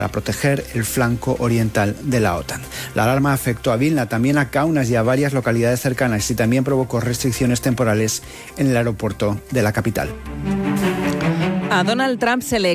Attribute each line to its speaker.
Speaker 1: para proteger el flanco oriental de la OTAN. La alarma afectó a Vilna, también a Kaunas y a varias localidades cercanas y también provocó restricciones temporales en el aeropuerto de la capital.
Speaker 2: A Donald Trump se le